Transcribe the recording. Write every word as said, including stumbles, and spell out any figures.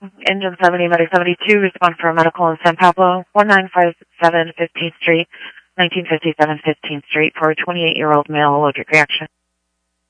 Engine seventy, Medic seventy-two, respond for a medical in San Pablo, one nine five seven fifteenth Street, nineteen fifty-seven fifteenth Street, for a twenty-eight-year-old male allergic reaction.